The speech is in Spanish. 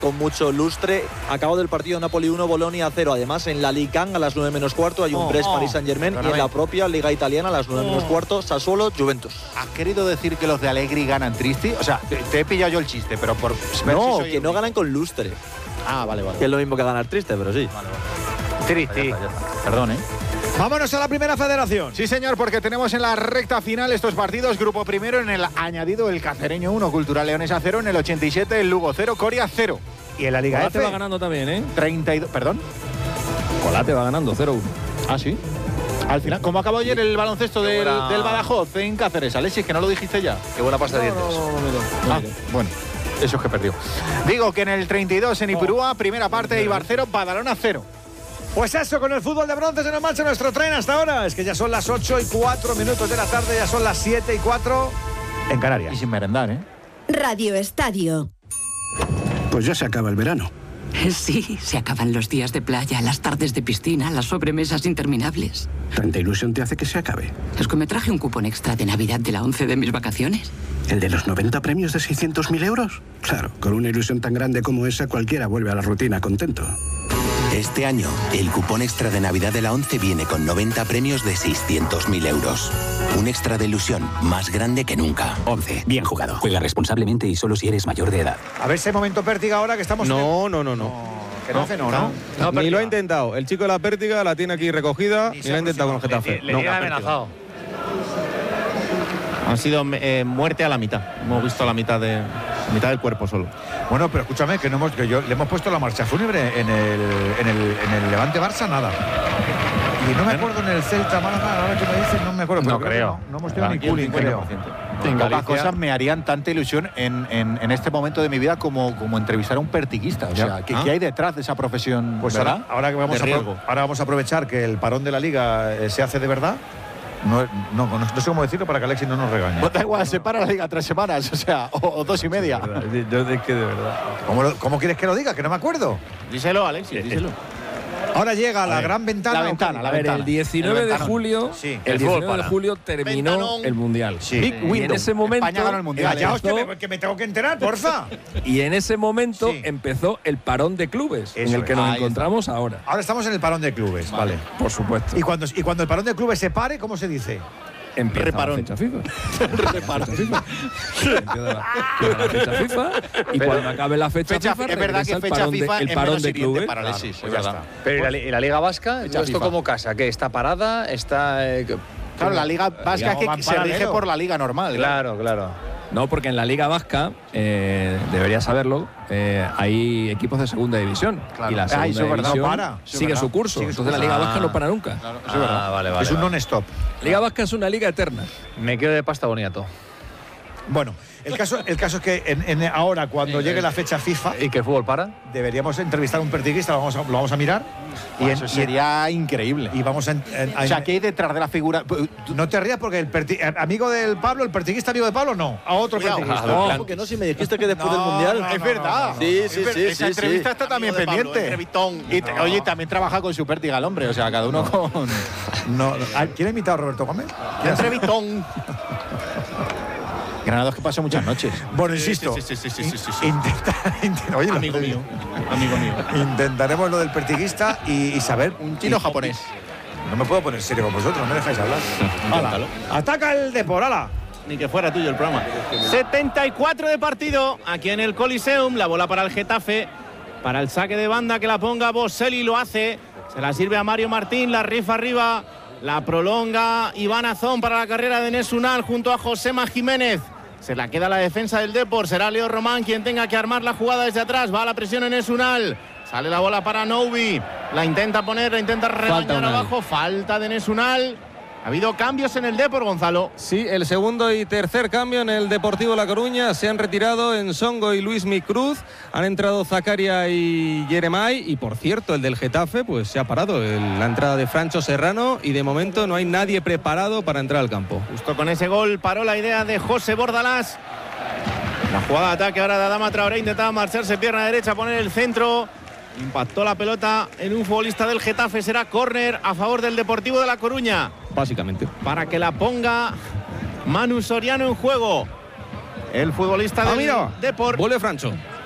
con mucho lustre. Acabado el partido, Napoli 1, Bolonia 0. Además, en la Ligue 1 a las 9 menos cuarto hay un Brest Paris Saint-Germain, y en la propia Liga Italiana a las 9 menos cuarto Sassuolo Juventus. ¿Has querido decir que los de Allegri ganan tristi? O sea, te he pillado yo el chiste, pero por no, si que no ganan con lustre. Vale. Que es lo mismo que ganar triste, pero sí. Vale. Tristi. Ya está. Perdón, Vámonos a la primera federación. Sí, señor, porque tenemos en la recta final estos partidos. Grupo primero, en el añadido, el Cacereño 1, Cultural Leonesa 0, en el 87 el Lugo 0, Coria 0. Y en la Liga Colate va ganando también, ¿eh? 32, perdón. Colate va ganando 0-1. Ah, sí. Al final, ¿cómo acabó ayer el baloncesto del Badajoz en Cáceres? Alexis, que no lo dijiste ya. Qué buena pasta de dientes. Bueno, eso es que perdió. Digo que en el 32 en Ipurúa, primera parte, Eibar 0, Badalona 0. Pues eso, con el fútbol de bronce se nos marcha nuestro tren hasta ahora. Es que ya son las 8:04 de la tarde, ya son las 7:04 en Canarias. Y sin merendar, ¿eh? Radio Estadio. Pues ya se acaba el verano. Sí, se acaban los días de playa, las tardes de piscina, las sobremesas interminables. ¿Tanta ilusión te hace que se acabe? Es que me traje un cupón extra de Navidad de la 11 de mis vacaciones. ¿El de los 90 premios de 600.000 euros? Claro, con una ilusión tan grande como esa, cualquiera vuelve a la rutina contento. Este año, el cupón extra de Navidad de la 11 viene con 90 premios de 600.000 euros. Un extra de ilusión más grande que nunca. 11. Bien jugado. Juega responsablemente y solo si eres mayor de edad. A ver ese momento pértiga ahora que estamos... No. Que no hace no. Ni lo ha intentado. El chico de la pértiga la tiene aquí recogida, ni lo ha intentado con el Getafe. Le tiene amenazado. Ha sido muerte a la mitad. Hemos visto la mitad del cuerpo solo. Bueno, pero escúchame, que le hemos puesto la marcha fúnebre en el Levante Barça, nada. Y no me acuerdo en el Celta Málaga, ahora que me dicen, no me acuerdo. No creo. No hemos tenido ni cooling, creo. Pocas cosas me harían tanta ilusión en este momento de mi vida como entrevistar a un pertiguista. O sea, ¿qué hay detrás de esa profesión? Pues ¿verdad? ahora vamos a aprovechar que el parón de la Liga se hace de verdad. No sé cómo decirlo para que Alexis no nos regañe. Pues da igual, se para la Liga 3 semanas, o sea, o 2 y media. Yo es que de verdad. ¿Cómo quieres que lo diga? Que no me acuerdo. Díselo, Alexis, díselo. Ahora llega la gran ventana. La ventana. El 19 de julio, el 19 de julio terminó el Mundial. Sí. Y en ese momento España ganó el Mundial. Que me tengo que enterar, porfa. Y en ese momento empezó el parón de clubes, en el que nos encontramos ahora. Ahora estamos en el parón de clubes, vale. Por supuesto. Y cuando el parón de clubes se pare, ¿cómo se dice? Empieza la fecha FIFA. Empieza la fecha FIFA. Y cuando acabe la fecha FIFA, es verdad que fecha FIFA el parón de clubes. Parálisis, es verdad. Pero ¿y la Liga Vasca? ¿Esto cómo casa? ¿Qué? ¿Está parada? ¿Está...? Claro, la Liga Vasca que se rige por la Liga normal. Claro. No, porque en la Liga Vasca, deberías saberlo, hay equipos de segunda división. Claro. Y la segunda división sigue su curso. Entonces la Liga Vasca no para nunca. Claro, eso es verdad. Vale. Es un non-stop. Liga Vasca es una liga eterna. Me quedo de pasta boniato. Bueno, el caso es que ahora, cuando llegue la fecha FIFA... ¿Y que el fútbol para? Deberíamos entrevistar a un pertiguista, lo vamos a mirar. Y eso sería increíble. Y vamos a... O sea, ¿qué hay detrás de la figura? No te rías porque amigo del Pablo, el pertiguista amigo de Pablo, no. A otro pertiguista. No, porque no, si me dijiste que después del Mundial... Es verdad. Sí. Esa entrevista está también pendiente. Oye, también trabaja con su pértiga el hombre. O sea, cada uno con... ¿Quién ha invitado a Roberto Gómez? Entrevistón. Granados que pasó muchas noches. Bueno, insisto. Sí. Oye, amigo mío. Intentaremos lo del pertiguista y saber. Un chino japonés. No me puedo poner serio con vosotros, no me dejáis hablar. ¡Hala! ¡Ataca el Depor, hala! Ni que fuera tuyo el programa. 74 de partido aquí en el Coliseum. La bola para el Getafe. Para el saque de banda que la ponga Boselli, lo hace. Se la sirve a Mario Martín, la rifa arriba. La prolonga Iván Azón para la carrera de Enes Unal junto a Josema Jiménez. Se la queda la defensa del Depor. Será Leo Román quien tenga que armar la jugada desde atrás. Va a la presión Enes Unal. Sale la bola para Noubi. La intenta poner, la intenta rebañar abajo. Falta de Enes Unal. Ha habido cambios en el Depor, Gonzalo. Sí, el segundo y tercer cambio en el Deportivo La Coruña. Se han retirado Ensongo y Luismi Cruz. Han entrado Zakaria y Jeremai. Y por cierto, el del Getafe pues se ha parado. La entrada de Francho Serrano. Y de momento no hay nadie preparado para entrar al campo. Justo con ese gol paró la idea de José Bordalás. La jugada de ataque ahora de Adama Traoré. Intentaba marcharse pierna derecha, poner el centro. Impactó la pelota en un futbolista del Getafe. Será córner a favor del Deportivo de La Coruña. Básicamente. Para que la ponga Manu Soriano en juego. El futbolista del Depor. Vuelve Francho.